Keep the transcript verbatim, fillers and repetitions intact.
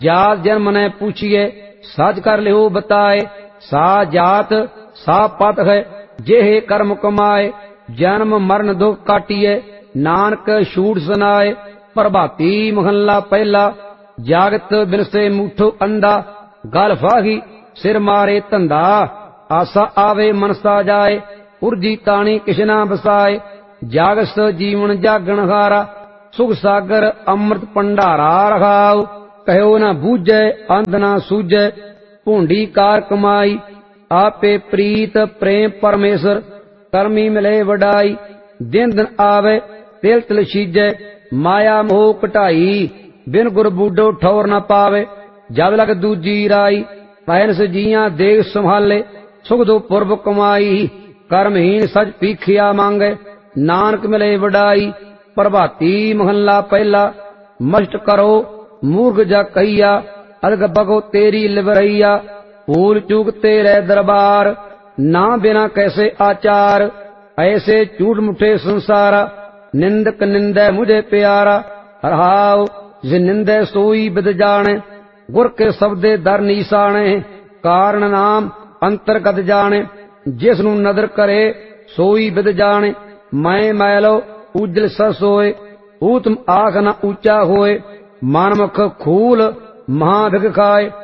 जात जन्म ने पूछिए सच कर लिहो बताए। सा जात सा पत है जेहे कर्म कमाए। जन्म मरण दुख काटिए नानक छूट सुनाए। प्रभाती महला पहला जागत बिनसे मुठो अंधा। गल फाही सिर मारे धंधा आसा आवे मनसा जाए। उर्जी ताणी किशना बसाए जागस जीवन जागण हारा। सुख सागर अमृत भंडारा रखाओ। कहो न बूझे अंध न सूझे भूंडी कार कमाई। आपे प्रीत प्रेम परमेश्वर करमी मिले वडाई। दिन दिन आवे तिल तिल सीजे माया मोह कटाई। बिन गुर बूढ़ो ठौर न पावे जब लग दूजी राई। पैनस जिया देख संभाले सुख दो पुरब कमाई। कर्महीन सच पीखिया मांगे नानक मिले वडाई। प्रभाती महला पहला मस्ट करो मूर्ख जा कहिया। अदग बगो तेरी लिवरैया भूल चूक तेरे दरबार। ना बिना कैसे आचार ऐसे झूठ मुठे संसारा। निंदक निंदे मुझे प्यारा हरहाओ जिस निंदे सोई बिद जाने। गुर के शब्दे दर नीसाने कारण नाम अंतरगत जाने। जिसनु नदर करे सोई बिद जाने। मैं मैलो उजल सस होए ऊतम आख न ऊंचा होए। मानमुख खूल महाभिग खाए